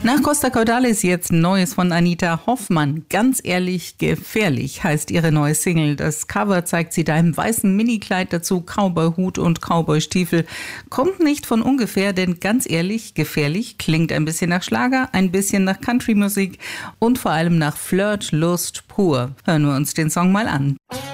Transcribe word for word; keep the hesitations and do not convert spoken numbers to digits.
Nach Costa Cordalis jetzt Neues von Anita Hoffmann. Ganz ehrlich, gefährlich heißt ihre neue Single. Das Cover zeigt sie da im weißen Minikleid, dazu Cowboy-Hut und Cowboy-Stiefel. Kommt nicht von ungefähr, denn ganz ehrlich, gefährlich klingt ein bisschen nach Schlager, ein bisschen nach Country-Musik und vor allem nach Flirt, Lust pur. Hören wir uns den Song mal an.